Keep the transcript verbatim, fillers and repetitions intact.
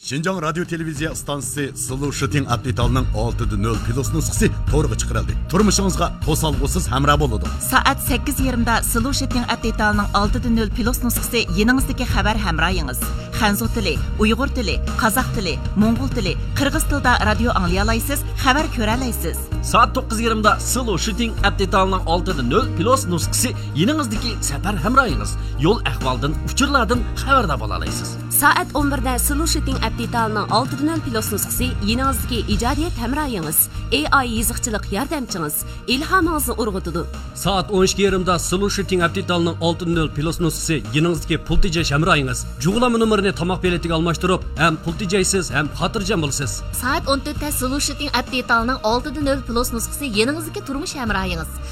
Şinjan Radyo Televiziya stansiyasi Sulu Shooting Update'ning olti nol plus nusxasi to'g'ri chiqarildi. Turmushingizga to'salg'usiz hamroh bo'ladi. Soat sakkiz yarimda Sulu Shooting Update'ning olti nol plus nusxasi yeningizdagi xabar hamrohingiz. Xanzu tili, Uyg'ur tili, Qozoq tili, Mo'ng'ul tili, Qirg'iz tilida radio anglay olasiz, xabar ko'ra olasiz. Soat to'qqiz yarimda Sulu Shooting Update'ning olti nol plus nusxasi yeningizdagi safar hamrohingiz. Yo'l ahvoldan, uchurlardan xabardor bo'la olasiz. Soat o'n birda Sulu Shooting Update'ning olti nol plus nusxasi yeningizdagi ijodiyat hamrohingiz, A I yiziqchilik yordamchingiz, ilhomingizni urg'utadi. Soat o'n ikki yarimda Sulu Shooting Update'ning olti nol plus nusxasi yeningizdagi pul tejash hamrohingiz. Jug'lama nomerini tomoq beletiga almashtirib, ham pul tejaysiz, ham xotirjam bo'lasiz. Soat o'n to'rtda Sulu Shooting Update'ning olti nol plus nusxasi yeningizdagi turmush hamrohingiz.